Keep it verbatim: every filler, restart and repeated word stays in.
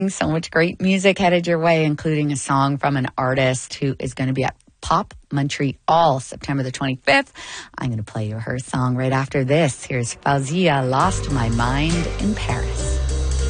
So much great music headed your way, including a song from an artist who is going to be at Pop Montreal September the twenty-fifth. I'm going to play you her song right after this. Here's Fauzia, Lost My Mind in Paris.